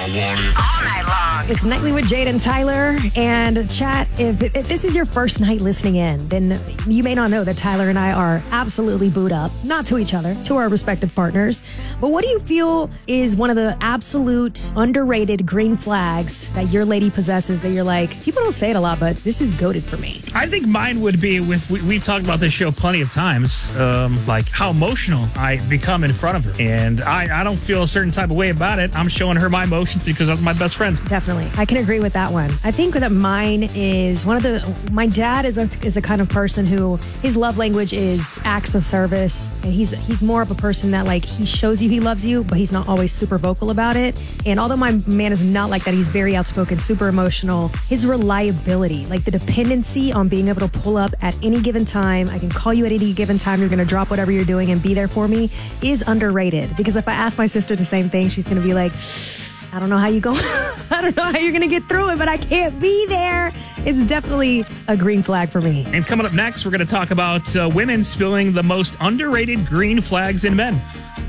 All night long. It's Nightly with Jade and Tyler. And chat, if this is your first night listening in, then you may not know that Tyler and I are absolutely booed up, not to each other, to our respective partners. But what do you feel is one of the absolute underrated green flags that your lady possesses that you're like, people don't say it a lot, but this is goated for me? I think mine would be we've talked about this show plenty of times, like how emotional I become in front of her. And I don't feel a certain type of way about it. I'm showing her my emotions because that's my best friend. Definitely. I can agree with that one. I think that mine is my dad is a kind of person who his love language is acts of service. And he's more of a person that like he shows you he loves you, but he's not always super vocal about it. And although my man is not like that, he's very outspoken, super emotional. His reliability, like the dependency on being able to pull up at any given time. I can call you at any given time. You're going to drop whatever you're doing and be there for me is underrated. Because if I ask my sister the same thing, she's going to be like, I don't know how you go. I don't know how you're going to get through it, but I can't be there. It's definitely a green flag for me. And coming up next, we're going to talk about women spilling the most underrated green flags in men.